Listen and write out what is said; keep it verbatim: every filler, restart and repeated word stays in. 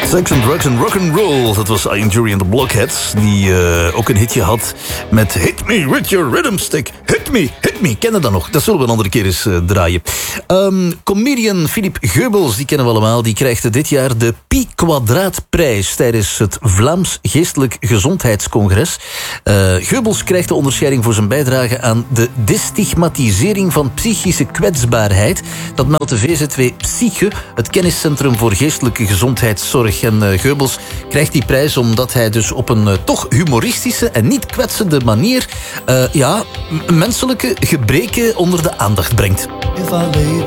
Sex and Drugs and Rock'n'Roll. Dat was Iron Jury and the Blockheads. Die uh, ook een hitje had met Hit Me With Your Rhythm Stick. Hit me, hit me. Ken je dat nog? Dat zullen we een andere keer eens uh, draaien. Um, comedian Philippe Geubels, die kennen we allemaal. Die krijgt dit jaar de Pi Kwadraatprijs tijdens het Vlaams Geestelijk Gezondheidscongres. Uh, Geubels krijgt de onderscheiding voor zijn bijdrage aan de destigmatisering van psychische kwetsbaarheid. Dat meldt de V Z W Psyche, het kenniscentrum voor geestelijke gezondheidszorg. En uh, Geubels krijgt die prijs omdat hij dus op een uh, toch humoristische en niet kwetsende manier uh, ja, m- menselijke gebreken onder de aandacht brengt. If I laid